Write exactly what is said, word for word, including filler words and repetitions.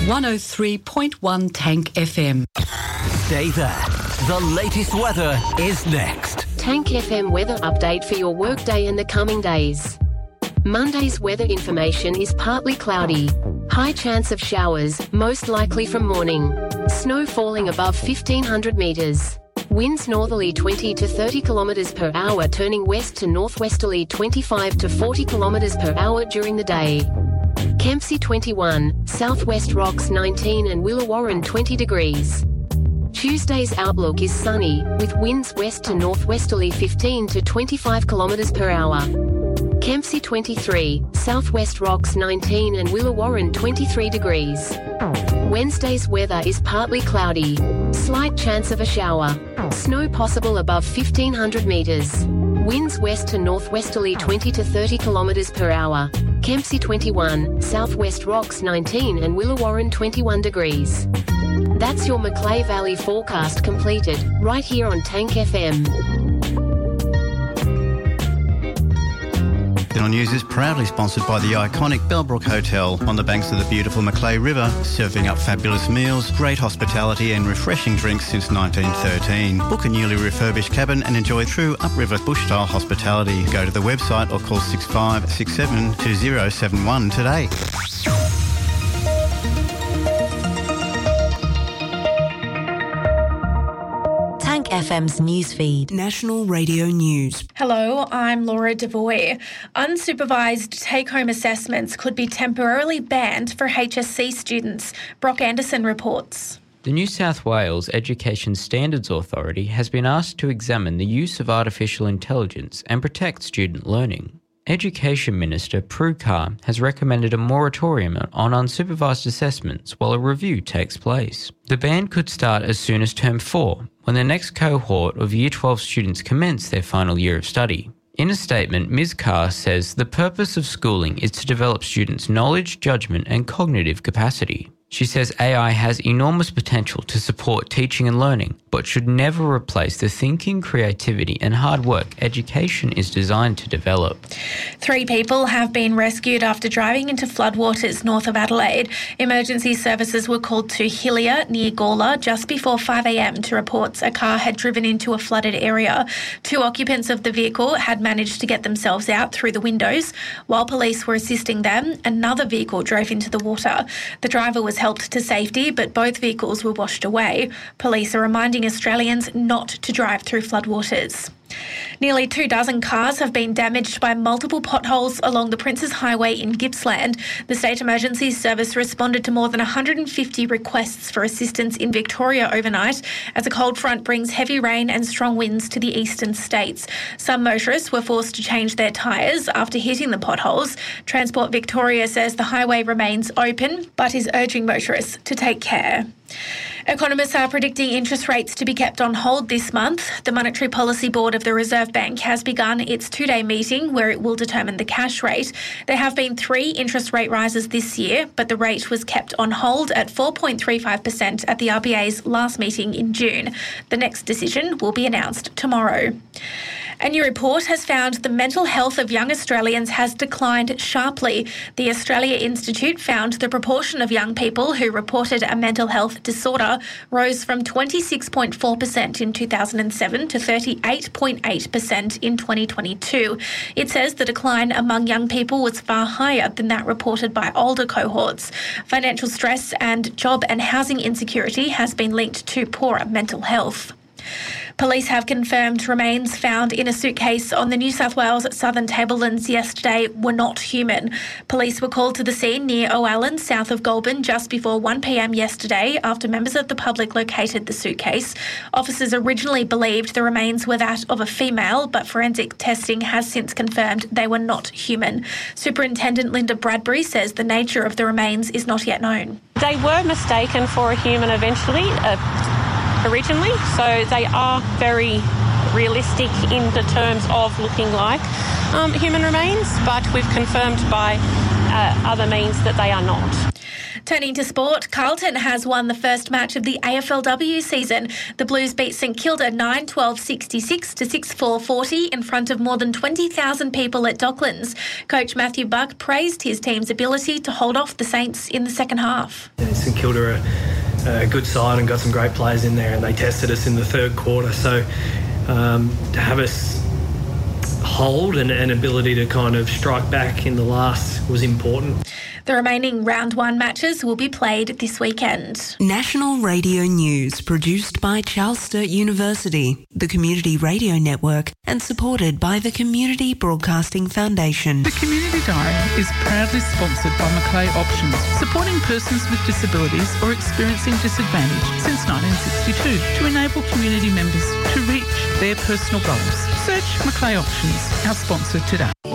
one oh three point one Tank F M. Stay there. The latest weather is next. Tank F M weather update for your workday and the coming days. Monday's weather information is partly cloudy. High chance of showers, most likely from morning. Snow falling above fifteen hundred metres. Winds northerly twenty to thirty kilometres per hour, turning west to northwesterly twenty-five to forty kilometres per hour during the day. Kempsey twenty-one, Southwest Rocks nineteen and Willawarren twenty degrees. Tuesday's outlook is sunny, with winds west to northwesterly fifteen to twenty-five kilometres per hour. Kempsey twenty-three, Southwest Rocks nineteen and Willawarren twenty-three degrees. Wednesday's weather is partly cloudy. Slight chance of a shower. Snow possible above fifteen hundred metres. Winds west to northwesterly twenty to thirty kilometres per hour. Kempsey twenty-one, Southwest Rocks nineteen and Willawarren twenty-one degrees. That's your Macleay Valley forecast completed, right here on Tank F M. Channel News is proudly sponsored by the iconic Bellbrook Hotel on the banks of the beautiful Macleay River, serving up fabulous meals, great hospitality and refreshing drinks since nineteen thirteen. Book a newly refurbished cabin and enjoy true upriver bush-style hospitality. Go to the website or call six five six seven two zero seven one today. F M's newsfeed. National Radio News. Hello, I'm Laura Devoy. Unsupervised take-home assessments could be temporarily banned for H S C students. Brock Anderson reports. The New South Wales Education Standards Authority has been asked to examine the use of artificial intelligence and protect student learning. Education Minister Prue Carr has recommended a moratorium on unsupervised assessments while a review takes place. The ban could start as soon as term four, when the next cohort of Year twelve students commence their final year of study. In a statement, Miz Carr says the purpose of schooling is to develop students' knowledge, judgment and cognitive capacity. She says A I has enormous potential to support teaching and learning, but should never replace the thinking, creativity and hard work education is designed to develop. Three people have been rescued after driving into floodwaters north of Adelaide. Emergency services were called to Hillier near Gawler just before five a m to reports a car had driven into a flooded area. Two occupants of the vehicle had managed to get themselves out through the windows. While police were assisting them, another vehicle drove into the water. The driver was helped to safety, but both vehicles were washed away. Police are reminding Australians not to drive through floodwaters. Nearly two dozen cars have been damaged by multiple potholes along the Princes Highway in Gippsland. The State Emergency Service responded to more than one hundred fifty requests for assistance in Victoria overnight as a cold front brings heavy rain and strong winds to the eastern states. Some motorists were forced to change their tyres after hitting the potholes. Transport Victoria says the highway remains open but is urging motorists to take care. Economists are predicting interest rates to be kept on hold this month. The Monetary Policy Board of the Reserve Bank has begun its two-day meeting where it will determine the cash rate. There have been three interest rate rises this year, but the rate was kept on hold at four point three five percent at the R B A's last meeting in June. The next decision will be announced tomorrow. A new report has found the mental health of young Australians has declined sharply. The Australia Institute found the proportion of young people who reported a mental health disorder rose from twenty-six point four percent in two thousand seven to thirty-eight point eight percent in twenty twenty-two. It says the decline among young people was far higher than that reported by older cohorts. Financial stress and job and housing insecurity has been linked to poorer mental health. Police have confirmed remains found in a suitcase on the New South Wales Southern Tablelands yesterday were not human. Police were called to the scene near O'Allen, south of Goulburn, just before one p m yesterday after members of the public located the suitcase. Officers originally believed the remains were that of a female, but forensic testing has since confirmed they were not human. Superintendent Linda Bradbury says the nature of the remains is not yet known. They were mistaken for a human eventually. Uh, originally, so they are very realistic in the terms of looking like um, human remains, but we've confirmed by uh, other means that they are not. Turning to sport, Carlton has won the first match of the A F L W season. The Blues beat St Kilda nine twelve sixty-six to six four forty in front of more than twenty thousand people at Docklands. Coach Matthew Buck praised his team's ability to hold off the Saints in the second half. Yeah, St Kilda are a good side and got some great players in there, and they tested us in the third quarter. So um, to have us hold and an ability to kind of strike back in the last was important. The remaining round one matches will be played this weekend. National Radio News, produced by Charles Sturt University, the Community Radio Network, and supported by the Community Broadcasting Foundation. The Community Diary is proudly sponsored by Macleay Options, supporting persons with disabilities or experiencing disadvantage since nineteen sixty-two to enable community members to reach their personal goals. Search Macleay Options, our sponsor today.